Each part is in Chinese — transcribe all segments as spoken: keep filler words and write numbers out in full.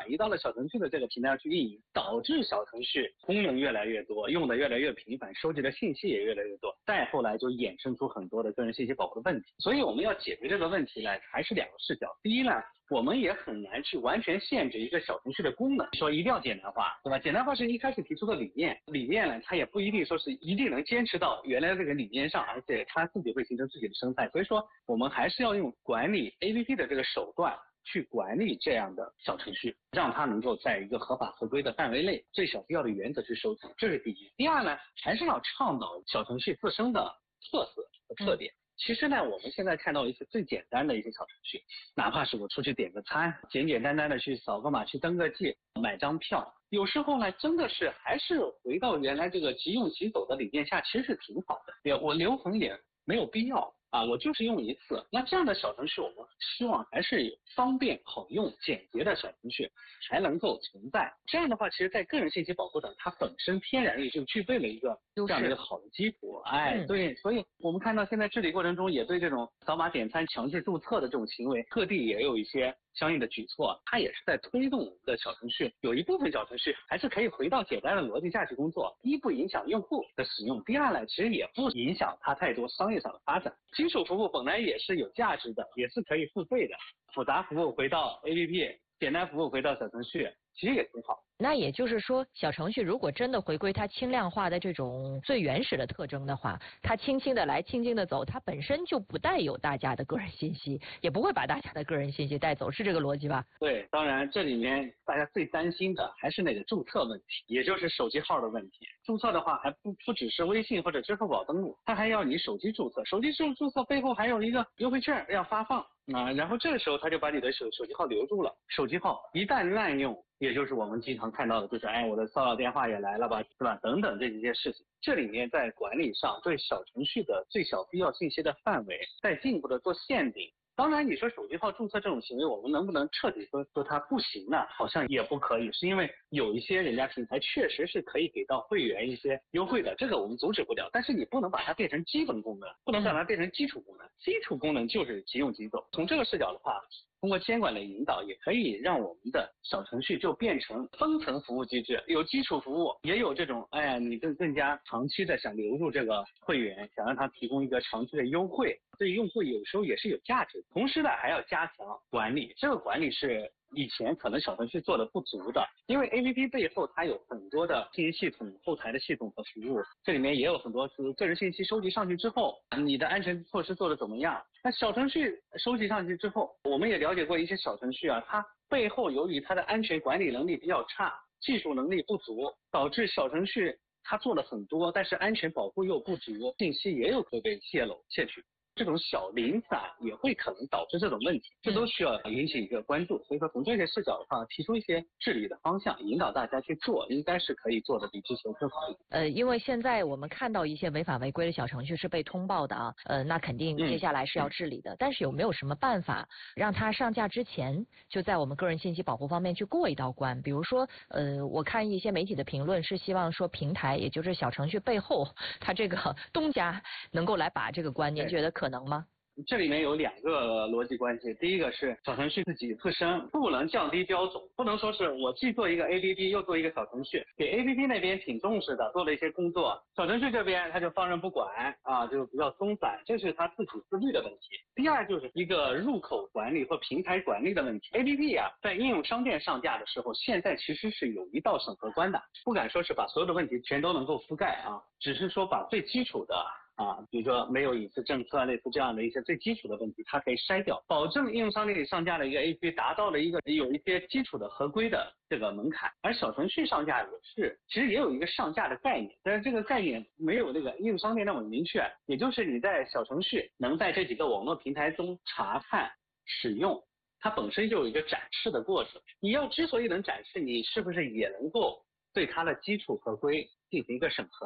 转移到了小程序的这个平台上去运营，导致小程序功能越来越多，用的越来越频繁，收集的信息也越来越多，再后来就衍生出很多的个人信息保护的问题。所以我们要解决这个问题呢，还是两个视角。第一呢，我们也很难去完全限制一个小程序的功能，说一定要简单化，对吧？简单化是一开始提出的理念，理念呢，它也不一定说是一定能坚持到原来这个理念上，而且它自己会形成自己的生态。所以说，我们还是要用管理 A P P 的这个手段去管理这样的小程序，让它能够在一个合法合规的范围内，最小必要的原则去收集，这是第一。第二呢，还是要倡导小程序自身的特色和特点。嗯其实呢，我们现在看到一些最简单的一些小程序，哪怕是我出去点个餐，简简单单的去扫个码，去登个记，买张票，有时候呢，真的是还是回到原来这个即用即走的理念下，其实是挺好的。也我留痕也没有必要啊，我就是用一次。那这样的小程序，我们希望还是有方便、好用、简洁的小程序还能够存在。这样的话，其实在个人信息保护上，它本身天然也就具备了一个这样的一个好的基础。哎，嗯、对，所以我们看到现在治理过程中，也对这种扫码点餐强制注册的这种行为，各地也有一些相应的举措，它也是在推动我们的小程序。有一部分小程序还是可以回到简单的逻辑下去工作，一不影响用户的使用，第二呢，其实也不影响它太多商业上的发展。基础服务本来也是有价值的，也是可以付费的，复杂服务回到 A P P， 简单服务回到小程序，其实也挺好。 那也就是说，小程序如果真的回归它轻量化的这种最原始的特征的话，它轻轻的来，轻轻的走，它本身就不带有大家的个人信息，也不会把大家的个人信息带走，是这个逻辑吧？ 对，当然这里面大家最担心的还是那个注册问题，也就是手机号的问题。注册的话还不不只是微信或者支付宝登录，它还要你手机注册，手机注注册背后还有一个优惠券要发放啊，然后这个时候他就把你的手手机号留住了，手机号一旦滥用，也就是我们经常看到的，就是哎，我的骚扰电话也来了吧，是吧？等等这几件事情，这里面在管理上对小程序的最小必要信息的范围再进一步的做限定。当然，你说手机号注册这种行为，我们能不能彻底说说它不行呢？好像也不可以，是因为有一些人家平台确实是可以给到会员一些优惠的，这个我们阻止不了。但是你不能把它变成基本功能，不能把它变成基础功能。基础功能就是即用即走。从这个视角的话，通过监管的引导，也可以让我们的小程序就变成分层服务机制，有基础服务，也有这种，哎呀，你更更加长期的想留住这个会员，想让他提供一个长期的优惠，对用户有时候也是有价值的。同时呢，还要加强管理，这个管理是以前可能小程序做的不足的，因为 A P P 背后它有很多的信息系统、后台的系统和服务，这里面也有很多是个人信息收集上去之后，你的安全措施做得怎么样？那小程序收集上去之后，我们也了解过一些小程序啊，它背后由于它的安全管理能力比较差，技术能力不足，导致小程序它做了很多，但是安全保护又不足，信息也有可被泄露窃取。这种小零散也会可能导致这种问题，这都需要引起一个关注。所以说从这些视角的话，提出一些治理的方向，引导大家去做，应该是可以做的比之前更好一点。 呃，因为现在我们看到一些违法违规的小程序是被通报的啊，呃，那肯定接下来是要治理的。嗯、但是有没有什么办法让它上架之前就在我们个人信息保护方面去过一道关？比如说，呃，我看一些媒体的评论是希望说平台，也就是小程序背后，它这个东家能够来把这个关，您觉得可？可能吗？ 这里面有两个逻辑关系，第一个是小程序自己自身不能降低标准，不能说是我既做一个 A P P 又做一个小程序，给 A P P 那边挺重视的，做了一些工作，小程序这边他就放任不管啊，就比较松散，这是他自己自律的问题。第二就是一个入口管理或平台管理的问题。 A P P 啊，在应用商店上架的时候，现在其实是有一道审核关的，不敢说是把所有的问题全都能够覆盖啊，只是说把最基础的啊，比如说没有隐私政策类似这样的一些最基础的问题，它可以筛掉，保证应用商店里上架的一个 A P P 达到了一个有一些基础的合规的这个门槛。而小程序上架也是，其实也有一个上架的概念，但是这个概念没有那个应用商店那么明确，也就是你在小程序能在这几个网络平台中查看使用，它本身就有一个展示的过程。你要之所以能展示，你是不是也能够对它的基础合规进行一个审核呢？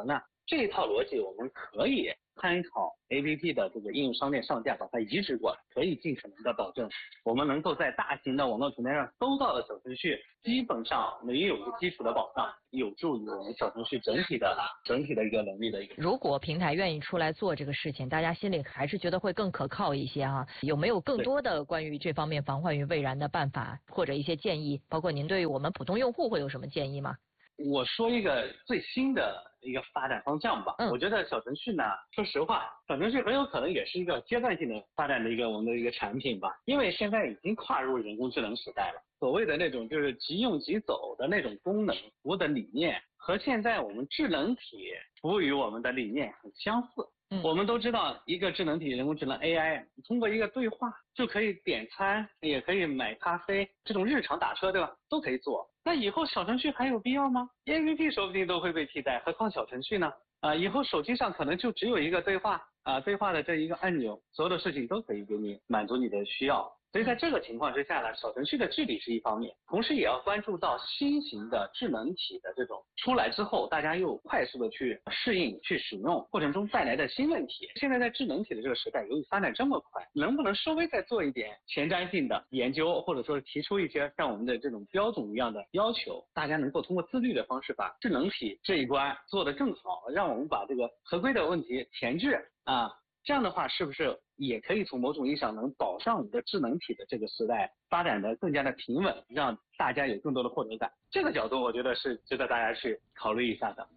这一套逻辑我们可以参考 A P P 的这个应用商店上架，把它移植过来，可以尽可能的保证我们能够在大型的网络平台上搜到的小程序基本上没有一个基础的保障，有助于我们小程序整体的整体的一个能力的一个。 如果平台愿意出来做这个事情，大家心里还是觉得会更可靠一些啊。有没有更多的关于这方面防患于未然的办法或者一些建议？包括您对于我们普通用户会有什么建议吗？ 我说一个最新的一个发展方向吧。嗯，我觉得小程序呢，说实话，小程序很有可能也是一个阶段性的发展的一个我们的一个产品吧，因为现在已经跨入人工智能时代了。所谓的那种就是即用即走的那种功能服务的理念，和现在我们智能体服务于我们的理念很相似。嗯，我们都知道一个智能体人工智能 A I 通过一个对话就可以点餐，也可以买咖啡，这种日常打车对吧都可以做。那以后小程序还有必要吗？ A P P 说不定都会被替代，何况小程序呢？啊、呃，以后手机上可能就只有一个对话啊、呃，对话的这一个按钮，所有的事情都可以给你满足你的需要。所以在这个情况之下呢，小程序的治理是一方面，同时也要关注到新型的智能体的这种出来之后，大家又快速的去适应、去使用过程中带来的新问题。现在在智能体的这个时代，由于发展这么快，能不能稍微再做一点前瞻性的研究，或者说提出一些像我们的这种标准一样的要求，大家能够通过自律的方式把智能体这一关做得更好，让我们把这个合规的问题前置啊。这样的话，是不是也可以从某种意义上能保障我们的智能体的这个时代发展的更加的平稳，让大家有更多的获得感？这个角度，我觉得是值得大家去考虑一下的。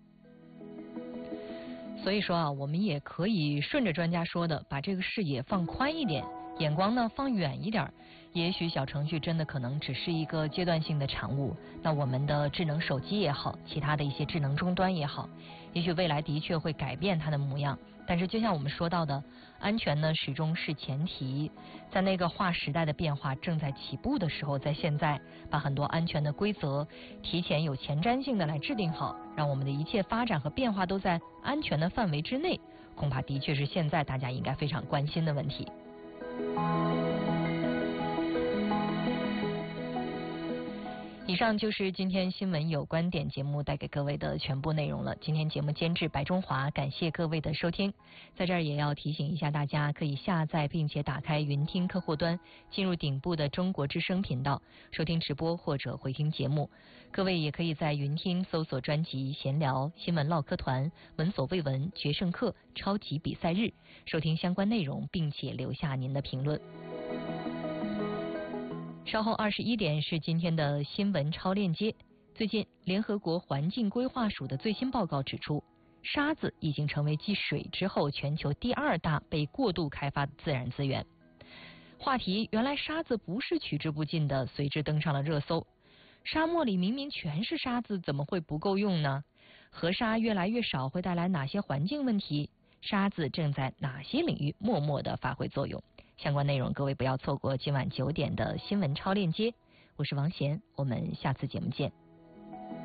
所以说啊，我们也可以顺着专家说的，把这个视野放宽一点，眼光呢放远一点。也许小程序真的可能只是一个阶段性的产物，那我们的智能手机也好，其他的一些智能终端也好，也许未来的确会改变它的模样。但是就像我们说到的，安全呢始终是前提。在那个划时代的变化正在起步的时候，在现在把很多安全的规则提前有前瞻性的来制定好，让我们的一切发展和变化都在安全的范围之内，恐怕的确是现在大家应该非常关心的问题。以上就是今天新闻有观点节目带给各位的全部内容了。今天节目监制白中华，感谢各位的收听。在这儿也要提醒一下大家，可以下载并且打开云听客户端，进入顶部的中国之声频道，收听直播或者回听节目。各位也可以在云听搜索专辑闲聊、新闻唠嗑团、闻所未闻、决胜课、超级比赛日，收听相关内容，并且留下您的评论。稍后二十一点是今天的新闻超链接。最近，联合国环境规划署的最新报告指出，沙子已经成为继水之后全球第二大被过度开发的自然资源。话题原来沙子不是取之不尽的，随之登上了热搜。沙漠里明明全是沙子，怎么会不够用呢？河沙越来越少会带来哪些环境问题？沙子正在哪些领域默默地发挥作用？相关内容各位不要错过今晚九点的新闻超链接。我是王贤，我们下次节目见。